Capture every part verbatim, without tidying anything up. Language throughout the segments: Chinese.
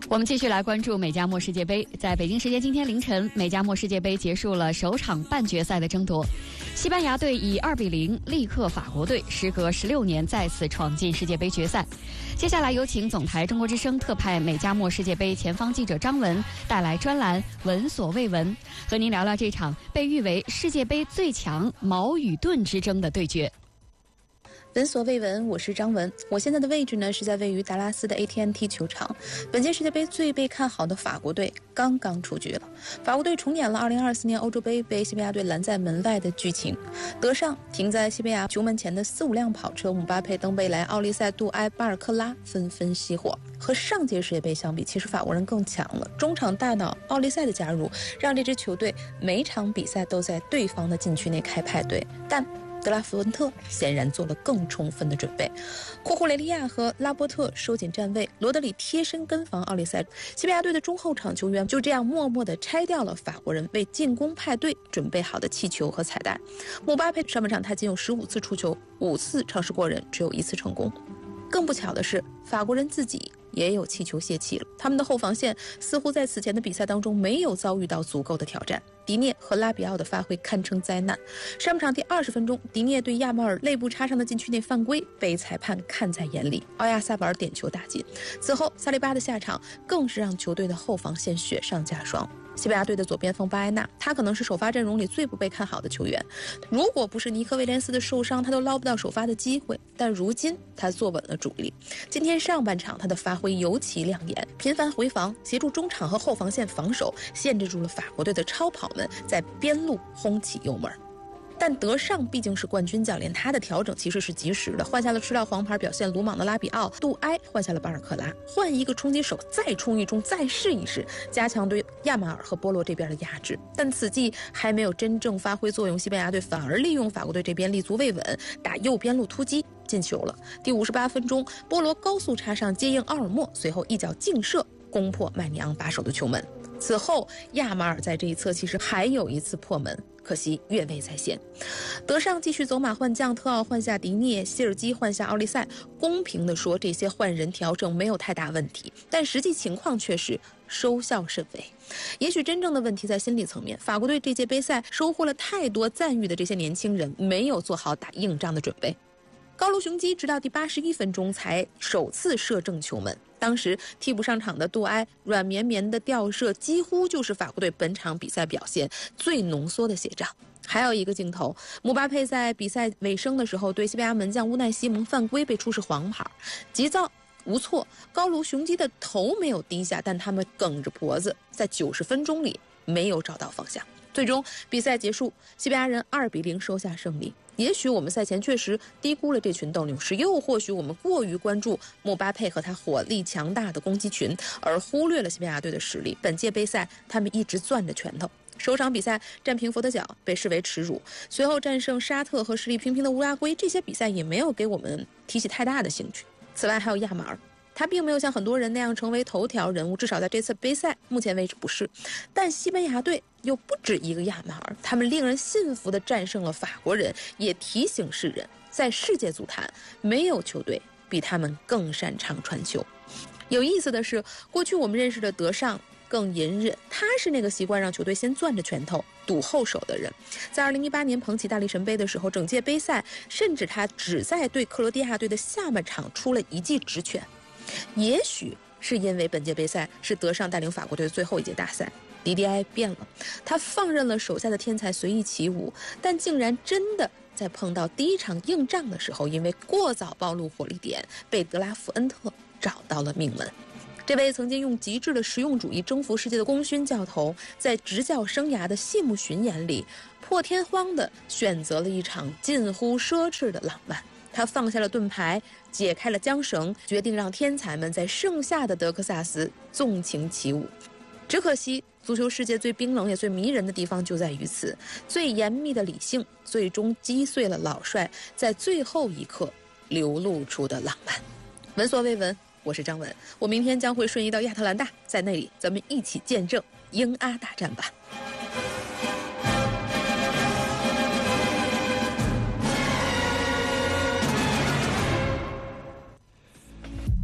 我们继续来关注美加墨世界杯。在北京时间今天凌晨，美加墨世界杯结束了首场半决赛的争夺，西班牙队以二比零力克法国队，时隔十六年再次闯进世界杯决赛。接下来有请总台中国之声特派美加墨世界杯前方记者张文带来专栏《闻所未闻》，和您聊聊这场被誉为世界杯最强矛与盾之争的对决。 闻所未闻，我是张文。我现在的位置呢是在位于达拉斯的 A T and T 球场。本届世界杯最被看好的法国队刚刚出局了。法国队重演了二零二四年欧洲杯被西班牙队拦在门外的剧情。德尚停在西班牙球门前的四五辆跑车，姆巴佩、登贝莱、奥利塞、杜埃、巴尔克拉纷纷熄火。和上届世界杯相比，其实法国人更强了。中场大脑奥利塞的加入，让这支球队每场比赛都在对方的禁区内开派对，但德拉福恩特显然做了更充分的准备。库库雷利亚和拉波特收紧站位，罗德里贴身跟防奥利塞。西班牙队的中后场球员就这样默默地拆掉了法国人为进攻派对准备好的气球和彩带。姆巴佩上半场他仅有十五次出球，五次尝试过人，只有一次成功。更不巧的是，法国人自己也有气球泄气了。他们的后防线似乎在此前的比赛当中没有遭遇到足够的挑战。迪涅和拉比奥的发挥堪称灾难。上半场第二十分钟，迪涅对亚马尔肋部插上的禁区内犯规被裁判看在眼里，奥亚萨瓦尔点球打进。此后萨利巴的下场更是让球队的后防线雪上加霜。西班牙队的左边锋巴埃纳，他可能是首发阵容里最不被看好的球员。如果不是尼克威廉斯的受伤，他都捞不到首发的机会。但如今他坐稳了主力。今天上半场他的发挥尤其亮眼，频繁回防，协助中场和后防线防守，限制住了法国队的超跑们在边路轰起油门。但德尚毕竟是冠军教练，他的调整其实是及时的，换下了吃到黄牌表现鲁莽的拉比奥，杜埃换下了巴尔克拉，换一个冲击手，再冲一冲，再试一试，加强对亚马尔和波罗这边的压制。但此计还没有真正发挥作用，西班牙队反而利用法国队这边立足未稳，打右边路突击进球了。第五十八分钟，波罗高速插上接应奥尔莫，随后一脚劲射攻破麦尼昂把守的球门。此后亚马尔在这一侧其实还有一次破门，可惜越位在先。德尚继续走马换将，特奥换下迪涅，希尔基换下奥利塞。公平地说，这些换人调整没有太大问题，但实际情况却是收效甚微。也许真正的问题在心理层面，法国队这届杯赛收获了太多赞誉的这些年轻人没有做好打硬仗的准备。高卢雄鸡直到第八十一分钟才首次射正球门，当时替补上场的杜埃软绵绵的吊射几乎就是法国队本场比赛表现最浓缩的写照。还有一个镜头，姆巴佩在比赛尾声的时候对西班牙门将乌奈西蒙犯规被出示黄牌，急躁无措，高卢雄鸡的头没有低下，但他们梗着脖子在九十分钟里没有找到方向。最终比赛结束，西班牙人二比零收下胜利。也许我们赛前确实低估了这群斗牛士，又或许我们过于关注姆巴佩和他火力强大的攻击群，而忽略了西班牙队的实力。本届杯赛他们一直攥着拳头，首场比赛战平佛得角被视为耻辱，随后战胜沙特和实力平平的乌拉圭，这些比赛也没有给我们提起太大的兴趣。此外还有亚马尔，他并没有像很多人那样成为头条人物，至少在这次杯赛目前为止不是。但西班牙队又不止一个亚马尔，他们令人信服地战胜了法国人，也提醒世人，在世界足坛没有球队比他们更擅长传球。有意思的是，过去我们认识的德尚更隐忍，他是那个习惯让球队先攥着拳头堵后手的人。在二零一八年捧起大力神杯的时候，整届杯赛甚至他只在对克罗地亚队的下半场出了一记直拳。也许是因为本届杯赛是德尚带领法国队的最后一届大赛，迪迪埃变了，他放任了手下的天才随意起舞，但竟然真的在碰到第一场硬仗的时候，因为过早暴露火力点，被德拉福恩特找到了命门。这位曾经用极致的实用主义征服世界的功勋教头，在执教生涯的谢幕巡演里，破天荒地选择了一场近乎奢侈的浪漫。他放下了盾牌，解开了缰绳，决定让天才们在盛夏的德克萨斯纵情起舞。只可惜，足球世界最冰冷也最迷人的地方就在于此，最严密的理性最终击碎了老帅在最后一刻流露出的浪漫。闻所未闻，我是张文，我明天将会瞬移到亚特兰大，在那里咱们一起见证英阿大战吧。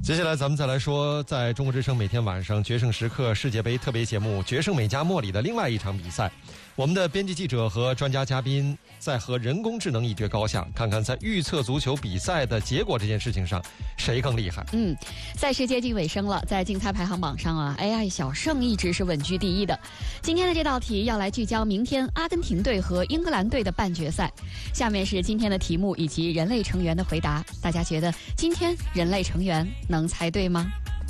接下来咱们再来说，在中国之声每天晚上决胜时刻世界杯特别节目《决胜美加墨》里的另外一场比赛，我们的编辑记者和专家嘉宾在和人工智能一决高下，看看在预测足球比赛的结果这件事情上谁更厉害。 嗯，赛事接近尾声了，在竞猜排行榜上啊 ，A I 小胜一直是稳居第一的。今天的这道题要来聚焦明天阿根廷队和英格兰队的半决赛。下面是今天的题目以及人类成员的回答，大家觉得今天人类成员能猜对吗？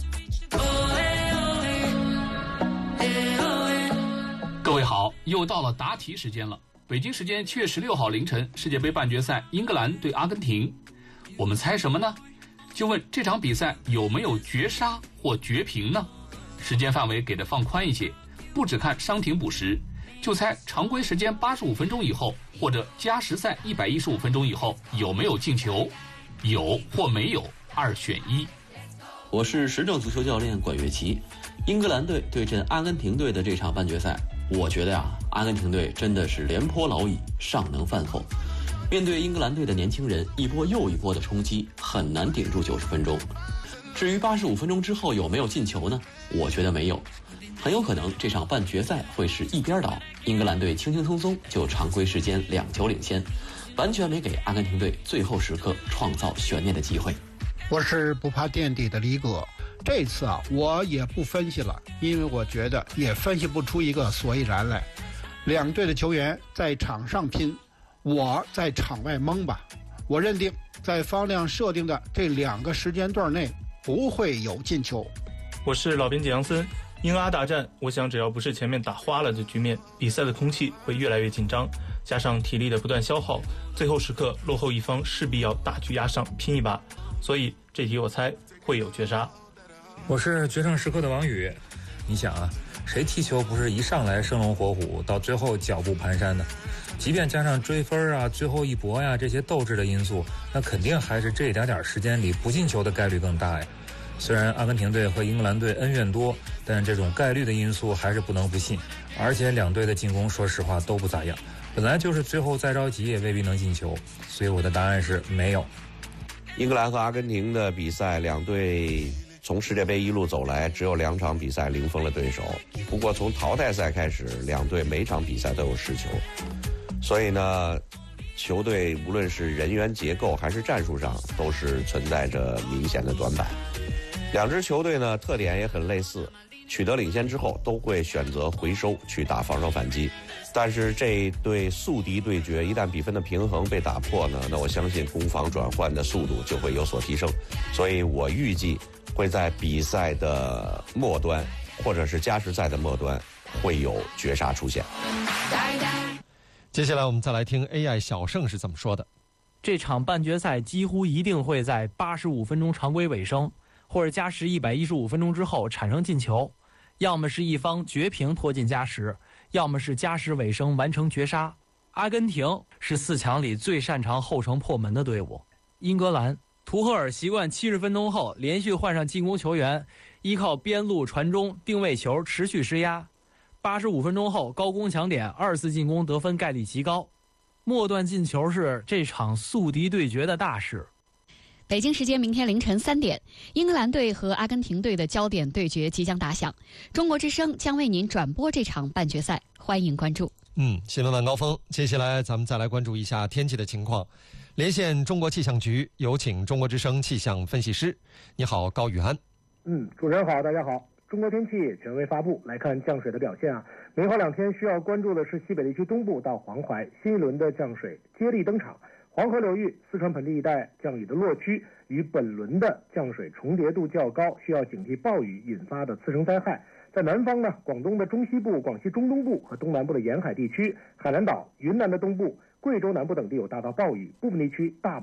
各位好，又到了答题时间了。北京时间七月十六号凌晨，世界杯半决赛英格兰对阿根廷，我们猜什么呢？就问这场比赛有没有绝杀或绝平呢？时间范围给的放宽一些，不只看伤停补时，就猜常规时间八十五分钟以后或者加时赛一百一十五分钟以后有没有进球，有或没有，二选一。 我是时政足球教练管乐琪。英格兰队对阵阿根廷队的这场半决赛，我觉得呀、啊，阿根廷队真的是廉颇老矣，尚能饭否。面对英格兰队的年轻人一波又一波的冲击，很难顶住九十分钟。至于八十五分钟之后有没有进球呢？我觉得没有，很有可能这场半决赛会是一边倒，英格兰队轻轻松松就常规时间两球领先，完全没给阿根廷队最后时刻创造悬念的机会。 我是不怕垫底的李哥，这次啊我也不分析了，因为我觉得也分析不出一个所以然来。两队的球员在场上拼，我在场外蒙吧。我认定在方亮设定的这两个时间段内不会有进球。 我是老编辑杨森。英阿大战，我想只要不是前面打花了的局面，比赛的空气会越来越紧张，加上体力的不断消耗，最后时刻落后一方势必要大局压上拼一把，所以这题我猜会有绝杀。 我是决胜时刻的王宇。你想啊，谁踢球不是一上来生龙活虎，到最后脚步蹒跚呢？即便加上追分啊、最后一搏呀这些斗志的因素，那肯定还是这一点点时间里不进球的概率更大呀。虽然阿根廷队和英格兰队恩怨多，但这种概率的因素还是不能不信。而且两队的进攻说实话都不咋样，本来就是最后再着急也未必能进球，所以我的答案是没有。 英格兰和阿根廷的比赛，两队从世界杯一路走来，只有两场比赛零封了对手。不过从淘汰赛开始，两队每场比赛都有失球，所以呢，球队无论是人员结构还是战术上，都是存在着明显的短板。两支球队呢，特点也很类似，取得领先之后都会选择回收去打防守反击。但是这一对宿敌对决，一旦比分的平衡被打破呢，那我相信攻防转换的速度就会有所提升。所以我预计会在比赛的末端，或者是加时赛的末端，会有绝杀出现。 接下来我们再来听 A I 小胜是怎么说的。 这场半决赛几乎一定会在八十五分钟常规尾声，或者加时一百一十五分钟之后产生进球，要么是一方绝平拖进加时，要么是加时尾声完成绝杀。阿根廷是四强里最擅长后程破门的队伍。英格兰，图赫尔习惯七十分钟后连续换上进攻球员，依靠边路传中、定位球持续施压。八十五分钟后高攻抢点，二次进攻得分概率极高。末段进球是这场宿敌对决的大事。 北京时间明天凌晨三点，英格兰队和阿根廷队的焦点对决即将打响。中国之声将为您转播这场半决赛，欢迎关注。 嗯，新闻晚高峰，接下来咱们再来关注一下天气的情况。连线中国气象局，有请中国之声气象分析师。你好，高宇安。 嗯，主持人好，大家好。中国天气权威发布，来看降水的表现啊。明后两天需要关注的是西北地区东部到黄淮新一轮的降水接力登场。黄河流域、四川盆地一带降雨的落区与本轮的降水重叠度较高，需要警惕暴雨引发的次生灾害。在南方呢，广东的中西部、广西中东部和东南部的沿海地区、海南岛、云南的东部、贵州南部等地有大到暴雨，部分地区大